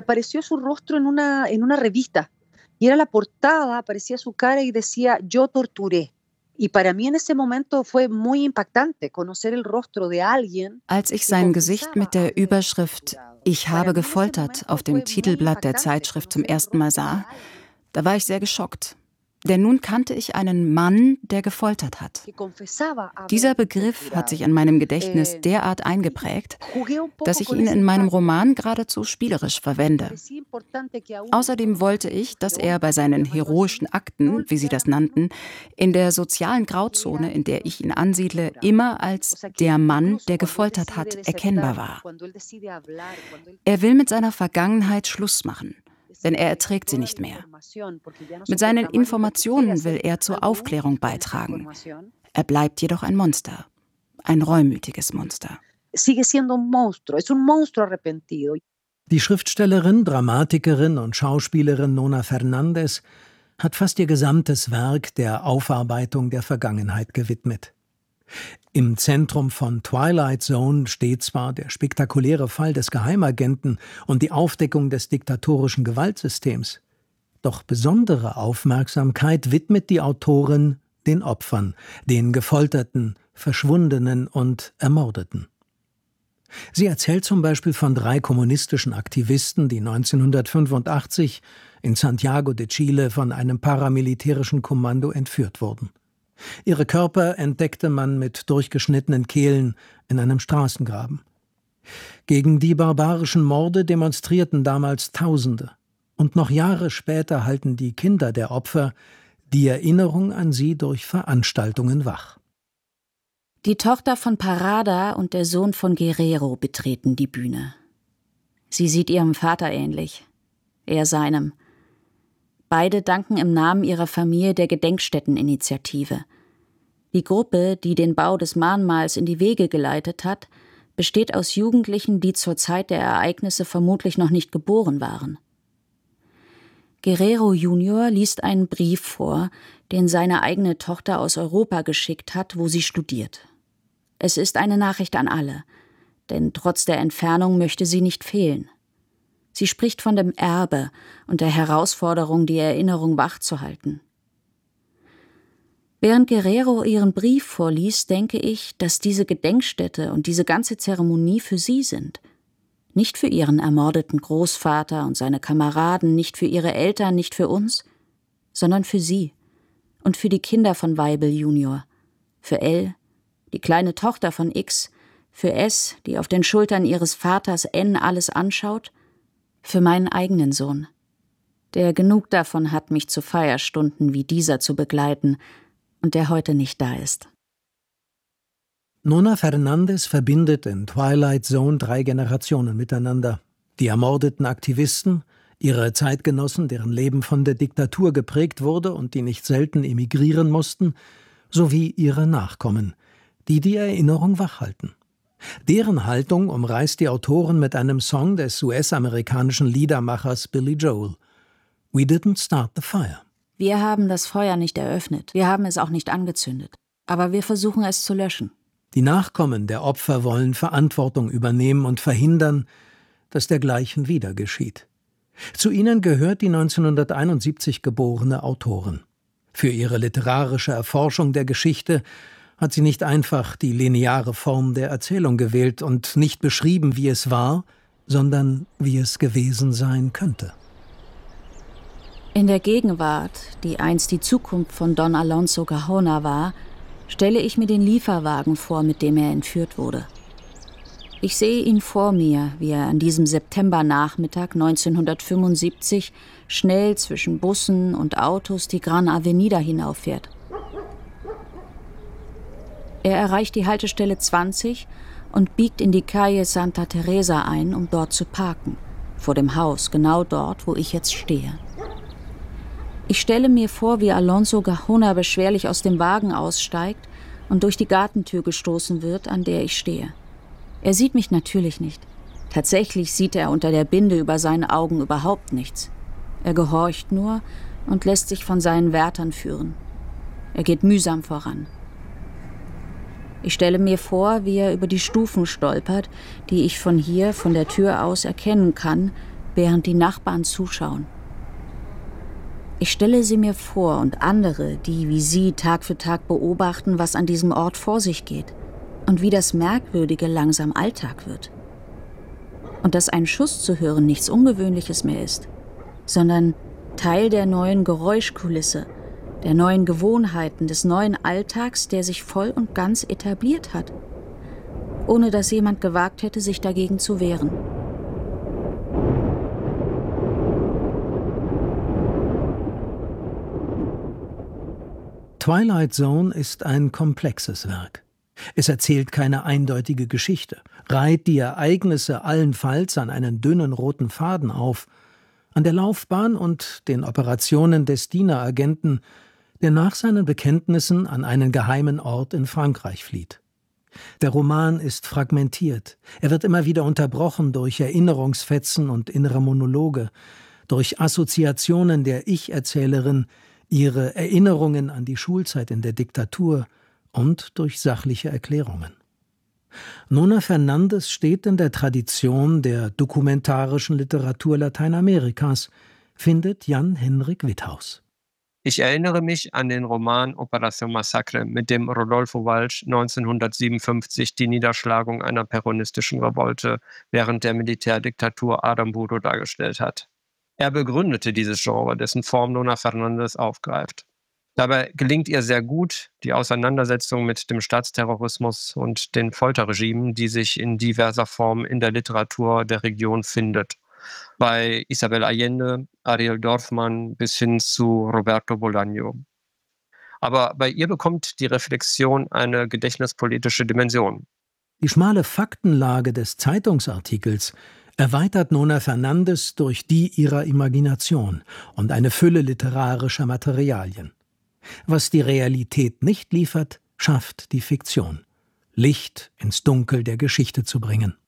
Apareció su rostro en una revista y era la portada, aparecía su cara y decía: Yo torturé. Y para mí en ese momento fue muy impactante conocer el rostro de alguien Als ich que sein Gesicht mit confesaba der haber Überschrift torturado. „Ich Para habe mí en ese gefoltert" momento auf dem fue muy Titelblatt der impactante Zeitschrift zum conocer el ersten Mal rostro de sah, alguien da war ich sehr geschockt. Denn nun kannte ich einen Mann, der gefoltert hat. que confesaba Dieser haber Begriff hat sich torturado. in meinem Gedächtnis Y derart eingeprägt, jugué un dass poco ich con ihn esa in meinem imagen. Roman geradezu spielerisch Me verwende. parecía importante que aún en Außerdem todos wollte los ich, hechos dass er bei heroicos, seinen llamarlo heroischen así, no Akten, wie sie das olvidáramos nannten, nunca in der sozialen que era Grauzone, in der quien ich ihn nos había ansiedle, torturado. immer O als sea que der Mann, incluso der cuando él gefoltert decide hat, erkennbar desertar, war. cuando él decide hablar, cuando él Er will mit seiner Vergangenheit Schluss machen, denn decide er entregar erträgt sie toda la nicht mehr. información porque ya no Mit seinen soporta más y lo que quiere Informationen will hacer er zur algo Aufklärung útil con esa beitragen. información, Er bleibt jedoch ein Monster, ein reumütiges Monster. sigue siendo un monstruo, es un monstruo arrepentido. Die Schriftstellerin, Dramatikerin und Schauspielerin Nona Fernández hat fast ihr gesamtes Werk der Aufarbeitung der Vergangenheit gewidmet. Im Zentrum von Twilight Zone steht zwar der spektakuläre Fall des Geheimagenten und die Aufdeckung des diktatorischen Gewaltsystems, doch besondere Aufmerksamkeit widmet die Autorin den Opfern, den Gefolterten, Verschwundenen und Ermordeten. Sie erzählt zum Beispiel von 3 kommunistischen Aktivisten, die 1985 in Santiago de Chile von einem paramilitärischen Kommando entführt wurden. Ihre Körper entdeckte man mit durchgeschnittenen Kehlen in einem Straßengraben. Gegen die barbarischen Morde demonstrierten damals Tausende. Und noch Jahre später halten die Kinder der Opfer die Erinnerung an sie durch Veranstaltungen wach. Die Tochter von Parada und der Sohn von Guerrero betreten die Bühne. Sie sieht ihrem Vater ähnlich, er seinem. Beide danken im Namen ihrer Familie der Gedenkstätteninitiative. Die Gruppe, die den Bau des Mahnmals in die Wege geleitet hat, besteht aus Jugendlichen, die zur Zeit der Ereignisse vermutlich noch nicht geboren waren. Guerrero Junior liest einen Brief vor, den seine eigene Tochter aus Europa geschickt hat, wo sie studiert. Es ist eine Nachricht an alle, denn trotz der Entfernung möchte sie nicht fehlen. Sie spricht von dem Erbe und der Herausforderung, die Erinnerung wachzuhalten. Während Guerrero ihren Brief vorliest, denke ich, dass diese Gedenkstätte und diese ganze Zeremonie für sie sind. Nicht für ihren ermordeten Großvater und seine Kameraden, nicht für ihre Eltern, nicht für uns, sondern für sie und für die Kinder von Weibel Junior, für L, die kleine Tochter von X, für S, die auf den Schultern ihres Vaters N alles anschaut, für meinen eigenen Sohn, der genug davon hat, mich zu Feierstunden wie dieser zu begleiten und der heute nicht da ist. Nona Fernández verbindet in Twilight Zone 3 Generationen miteinander. Die ermordeten Aktivisten, ihre Zeitgenossen, deren Leben von der Diktatur geprägt wurde und die nicht selten emigrieren mussten, sowie ihre Nachkommen, die die Erinnerung wachhalten. Deren Haltung umreißt die Autorin mit einem Song des US-amerikanischen Liedermachers Billy Joel. We didn't start the fire. Wir haben das Feuer nicht eröffnet, wir haben es auch nicht angezündet, aber wir versuchen es zu löschen. Die Nachkommen der Opfer wollen Verantwortung übernehmen und verhindern, dass dergleichen wieder geschieht. Zu ihnen gehört die 1971 geborene Autorin. Für ihre literarische Erforschung der Geschichte hat sie nicht einfach die lineare Form der Erzählung gewählt und nicht beschrieben, wie es war, sondern wie es gewesen sein könnte. In der Gegenwart, die einst die Zukunft von Don Alonso Gaona war, stelle ich mir den Lieferwagen vor, mit dem er entführt wurde. Ich sehe ihn vor mir, wie er an diesem Septembernachmittag 1975 schnell zwischen Bussen und Autos die Gran Avenida hinauffährt. Er erreicht die Haltestelle 20 und biegt in die Calle Santa Teresa ein, um dort zu parken, vor dem Haus, genau dort, wo ich jetzt stehe. Ich stelle mir vor, wie Alonso Gaona beschwerlich aus dem Wagen aussteigt und durch die Gartentür gestoßen wird, an der ich stehe. Er sieht mich natürlich nicht. Tatsächlich sieht er unter der Binde über seinen Augen überhaupt nichts. Er gehorcht nur und lässt sich von seinen Wärtern führen. Er geht mühsam voran. Ich stelle mir vor, wie er über die Stufen stolpert, die ich von hier, von der Tür aus erkennen kann, während die Nachbarn zuschauen. Ich stelle sie mir vor und andere, die wie sie Tag für Tag beobachten, was an diesem Ort vor sich geht und wie das Merkwürdige langsam Alltag wird. Und dass ein Schuss zu hören nichts Ungewöhnliches mehr ist, sondern Teil der neuen Geräuschkulisse, der neuen Gewohnheiten, des neuen Alltags, der sich voll und ganz etabliert hat, ohne dass jemand gewagt hätte, sich dagegen zu wehren. Twilight Zone ist ein komplexes Werk. Es erzählt keine eindeutige Geschichte, reiht die Ereignisse allenfalls an einen dünnen roten Faden auf, an der Laufbahn und den Operationen des Dieneragenten, der nach seinen Bekenntnissen an einen geheimen Ort in Frankreich flieht. Der Roman ist fragmentiert, er wird immer wieder unterbrochen durch Erinnerungsfetzen und innere Monologe, durch Assoziationen der Ich-Erzählerin, ihre Erinnerungen an die Schulzeit in der Diktatur und durch sachliche Erklärungen. Nona Fernández steht in der Tradition der dokumentarischen Literatur Lateinamerikas, findet Jan-Henrik Witthaus. Ich erinnere mich an den Roman Operación Masacre, mit dem Rodolfo Walsh 1957 die Niederschlagung einer peronistischen Revolte während der Militärdiktatur Aramburu dargestellt hat. Er begründete dieses Genre, dessen Form Nona Fernández aufgreift. Dabei gelingt ihr sehr gut die Auseinandersetzung mit dem Staatsterrorismus und den Folterregimen, die sich in diverser Form in der Literatur der Region findet. Bei Isabel Allende, Ariel Dorfman bis hin zu Roberto Bolaño. Aber bei ihr bekommt die Reflexion eine gedächtnispolitische Dimension. Die schmale Faktenlage des Zeitungsartikels erweitert Nona Fernández durch die ihrer Imagination und eine Fülle literarischer Materialien. Was die Realität nicht liefert, schafft die Fiktion, Licht ins Dunkel der Geschichte zu bringen.